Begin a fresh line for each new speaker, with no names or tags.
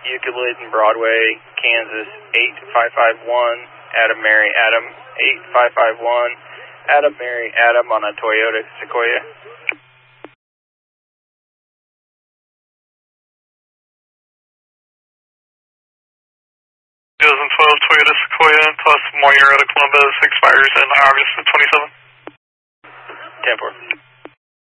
Euclid and Broadway, Kansas, 8551, Adam Mary Adam, 8551, Adam Mary Adam on a Toyota Sequoia.
2012 Toyota Sequoia plus Moyer out of Columbus expires in August of 27.
10-4.